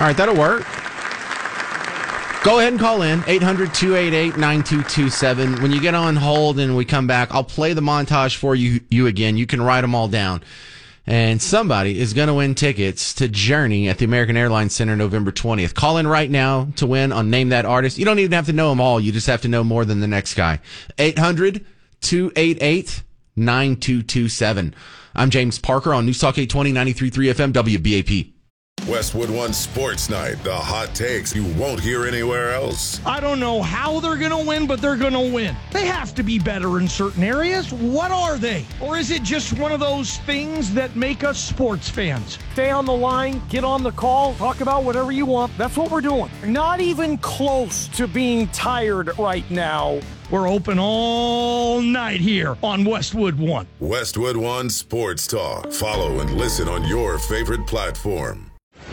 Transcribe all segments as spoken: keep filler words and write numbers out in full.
All right, that'll work. Go ahead and call in, eight hundred, two eight eight, nine two two seven. When you get on hold and we come back, I'll play the montage for you, you again. You can write them all down. And somebody is going to win tickets to Journey at the American Airlines Center November twentieth. Call in right now to win on Name That Artist. You don't even have to know them all. You just have to know more than the next guy. eight hundred, two eight eight, nine two two seven. I'm James Parker on News Talk eight twenty, ninety-three point three F M, W B A P. Westwood One Sports Night, the hot takes you won't hear anywhere else. I don't know how they're going to win, but they're going to win. They have to be better in certain areas. What are they? Or is it just one of those things that make us sports fans? Stay on the line, get on the call, talk about whatever you want. That's what we're doing. Not even close to being tired right now. We're open all night here on Westwood One. Westwood One Sports Talk. Follow and listen on your favorite platform.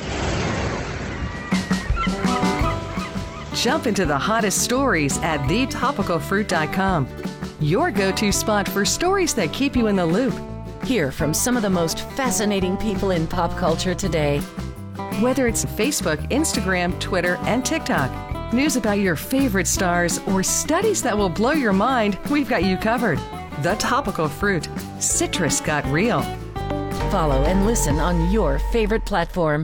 Jump into the hottest stories at the topical fruit dot com. Your go-to spot for stories that keep you in the loop. Hear from some of the most fascinating people in pop culture today. Whether it's Facebook, Instagram, Twitter, and TikTok, news about your favorite stars, or studies that will blow your mind, we've got you covered. The Topical Fruit. Citrus got real. Follow and listen on your favorite platform.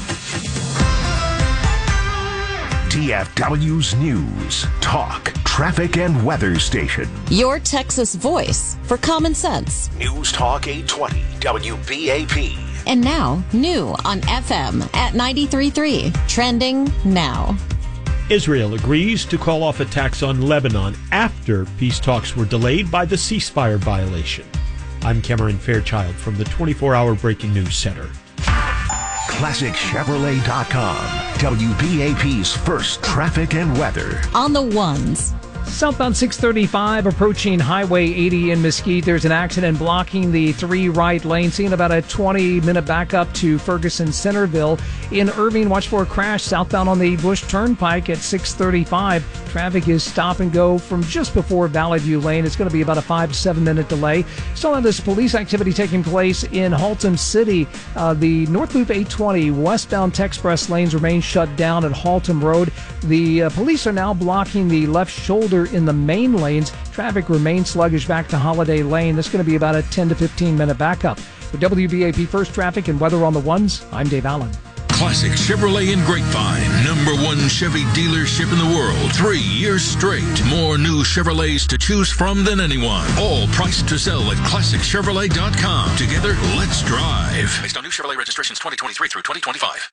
T F W's News, Talk, Traffic, and Weather Station. Your Texas voice for common sense. News Talk eight twenty, W B A P. And now, new on F M at ninety-three point three. Trending now. Israel agrees to call off attacks on Lebanon after peace talks were delayed by the ceasefire violation. I'm Cameron Fairchild from the twenty-four hour Breaking News Center. Classic Chevrolet dot com, W B A P's first traffic and weather. On the ones. Southbound six thirty-five approaching Highway eighty in Mesquite. There's an accident blocking the three right lanes. Seeing about a twenty minute backup to Ferguson Centerville. In Irving, watch for a crash southbound on the Bush Turnpike at six thirty-five. Traffic is stop and go from just before Valley View Lane. It's going to be about a five to seven minute delay. Still have this police activity taking place in Haltom City. Uh, the North Loop eight twenty westbound Texpress lanes remain shut down at Haltom Road. The uh, police are now blocking the left shoulder in the main lanes. Traffic remains sluggish back to Holiday Lane. This is going to be about a ten to fifteen minute backup. For W B A P First Traffic and Weather on the Ones, I'm Dave Allen. Classic Chevrolet in Grapevine, number one Chevy dealership in the world, three years straight. More new Chevrolets to choose from than anyone. All priced to sell at classic chevrolet dot com. Together, let's drive. Based on new Chevrolet registrations twenty twenty-three through twenty twenty-five.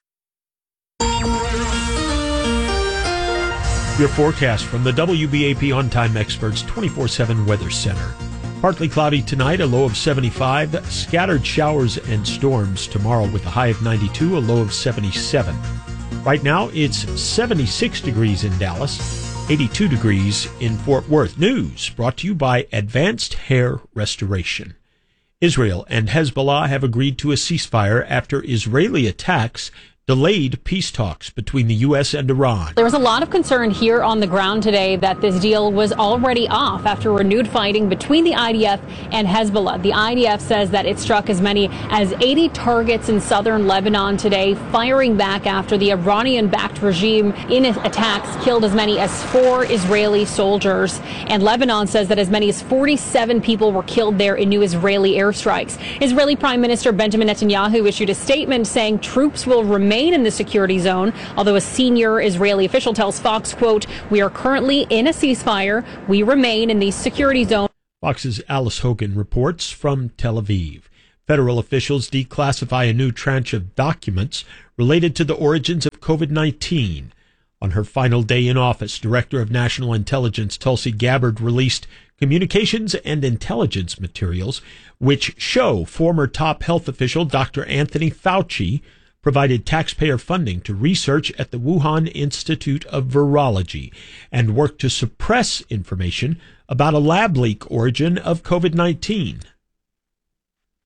Your forecast from the W B A P On Time Experts twenty-four seven Weather Center. Partly cloudy tonight, a low of seventy-five. Scattered showers and storms tomorrow with a high of ninety-two, a low of seventy-seven. Right now, it's seventy-six degrees in Dallas, eighty-two degrees in Fort Worth. News brought to you by Advanced Hair Restoration. Israel and Hezbollah have agreed to a ceasefire after Israeli attacks delayed peace talks between the U S and Iran. There was a lot of concern here on the ground today that this deal was already off after renewed fighting between the I D F and Hezbollah. The I D F says that it struck as many as eighty targets in southern Lebanon today, firing back after the Iranian-backed regime in attacks killed as many as four Israeli soldiers. And Lebanon says that as many as forty-seven people were killed there in new Israeli airstrikes. Israeli Prime Minister Benjamin Netanyahu issued a statement saying troops will remain in the security zone, although a senior Israeli official tells Fox, quote, "We are currently in a ceasefire. We remain in the security zone." Fox's Alice Hogan reports from Tel Aviv. Federal officials declassify a new tranche of documents related to the origins of COVID nineteen. On her final day in office, Director of National Intelligence Tulsi Gabbard released communications and intelligence materials which show former top health official Doctor Anthony Fauci provided taxpayer funding to research at the Wuhan Institute of Virology and worked to suppress information about a lab leak origin of COVID nineteen.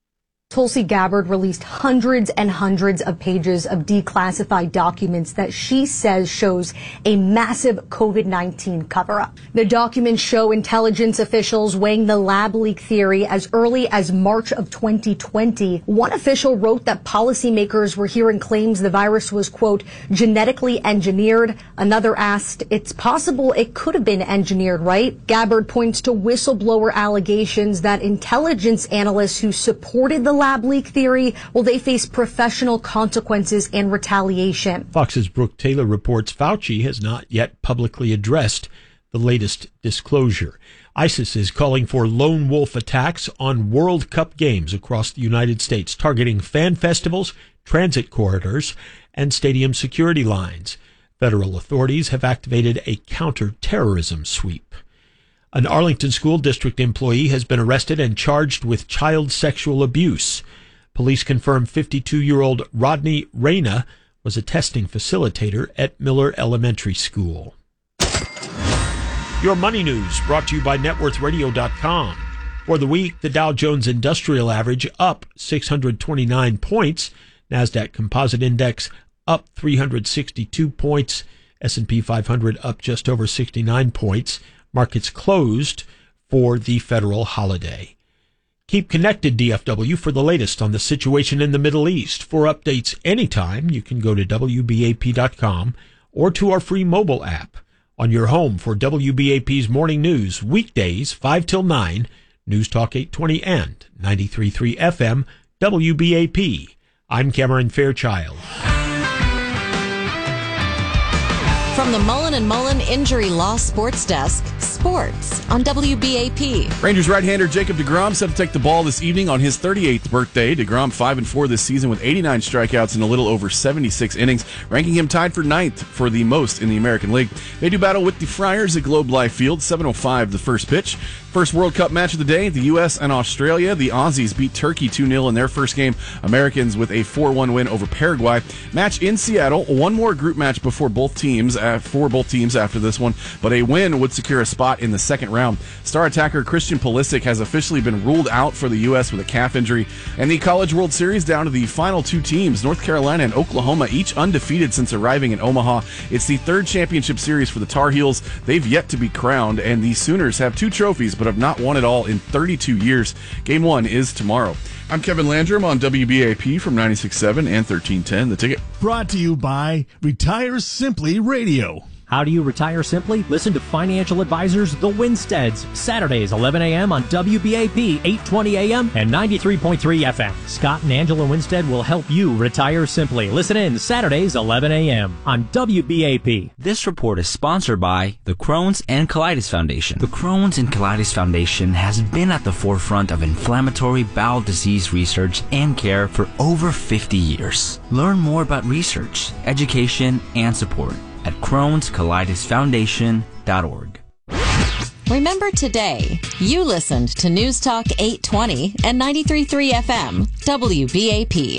Tulsi Gabbard released hundreds and hundreds of pages of declassified documents that she says shows a massive COVID nineteen cover-up. The documents show intelligence officials weighing the lab leak theory as early as March of twenty twenty. One official wrote that policymakers were hearing claims the virus was, quote, genetically engineered. Another asked, it's possible it could have been engineered, right? Gabbard points to whistleblower allegations that intelligence analysts who supported the lab leak theory, well, they face professional consequences and retaliation. Fox's Brooke Taylor reports Fauci has not yet publicly addressed the latest disclosure. ISIS is calling for lone wolf attacks on World Cup games across the United States, targeting fan festivals, transit corridors, and stadium security lines. Federal authorities have activated a counter-terrorism sweep. An Arlington School District employee has been arrested and charged with child sexual abuse. Police confirm fifty-two-year-old Rodney Reyna was a testing facilitator at Miller Elementary School. Your money news brought to you by net worth radio dot com. For the week, the Dow Jones Industrial Average up six hundred twenty-nine points. NASDAQ Composite Index up three hundred sixty-two points. S and P five hundred up just over sixty-nine points. Markets closed for the federal holiday. Keep connected, D F W, for the latest on the situation in the Middle East. For updates anytime, you can go to W B A P dot com or to our free mobile app. On your home for W B A P's morning news, weekdays five till nine, News Talk eight twenty and ninety-three point three F M, W B A P. I'm Cameron Fairchild. From the Mullen and Mullen Injury Law Sports Desk, sports on W B A P. Rangers right-hander Jacob deGrom set to take the ball this evening on his thirty-eighth birthday. deGrom five and four this season with eighty-nine strikeouts in a little over seventy-six innings, ranking him tied for ninth for the most in the American League. They do battle with the Friars at Globe Life Field, seven oh five the first pitch. First World Cup match of the day, the U S and Australia. The Aussies beat Turkey two nil in their first game. Americans with a four one win over Paraguay. Match in Seattle. One more group match before both teams, uh, for both teams after this one, but a win would secure a spot in the second round. Star attacker Christian Pulisic has officially been ruled out for the U S with a calf injury. And the College World Series down to the final two teams, North Carolina and Oklahoma, each undefeated since arriving in Omaha. It's the third championship series for the Tar Heels. They've yet to be crowned, and the Sooners have two trophies but have not won it all in thirty-two years. Game one is tomorrow. I'm Kevin Landrum on W B A P from ninety-six point seven and thirteen ten. The Ticket. Brought to you by Retire Simply Radio. How do you retire simply? Listen to financial advisors The Winsteads, Saturdays eleven a.m. on W B A P eight twenty a.m. and ninety-three point three F M. Scott and Angela Winstead will help you retire simply. Listen in Saturdays eleven a.m. on W B A P. This report is sponsored by the Crohn's and Colitis Foundation. The Crohn's and Colitis Foundation has been at the forefront of inflammatory bowel disease research and care for over fifty years. Learn more about research, education, and support at crohns colitis foundation dot org. Remember today, you listened to News Talk eight twenty and ninety-three point three F M, W B A P.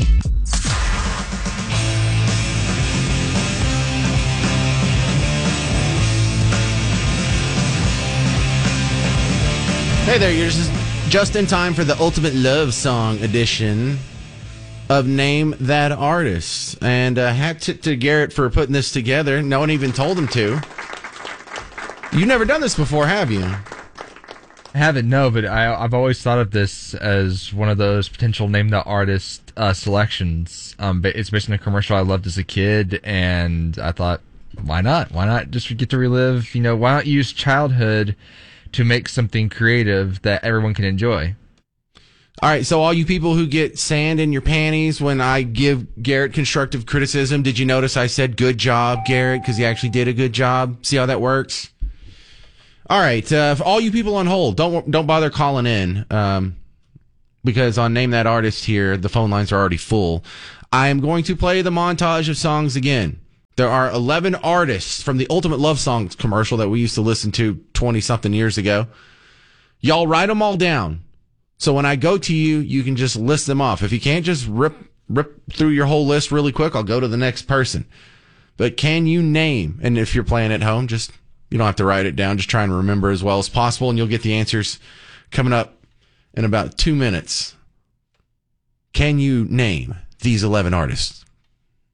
Hey there, you're just, just in time for the Ultimate Love Song edition of Name That Artist. And uh, hat tip to Garrett for putting this together. No one even told him to. You've never done this before, have you? I haven't, no, but I, I've always thought of this as one of those potential Name That Artist uh, selections. Um, but it's based on a commercial I loved as a kid, and I thought, why not? Why not just get to relive, you know, why not use childhood to make something creative that everyone can enjoy? All right, so all you people who get sand in your panties when I give Garrett constructive criticism, did you notice I said good job, Garrett, because he actually did a good job? See how that works? All right, uh, for all you people on hold, don't don't bother calling in, um, because on Name That Artist here, the phone lines are already full. I am going to play the montage of songs again. There are eleven artists from the Ultimate Love Songs commercial that we used to listen to twenty-something years ago. Y'all write them all down. So when I go to you, you can just list them off. If you can't just rip rip through your whole list really quick, I'll go to the next person. But can you name, and if you're playing at home, just, you don't have to write it down, just try and remember as well as possible, and you'll get the answers coming up in about two minutes. Can you name these eleven artists?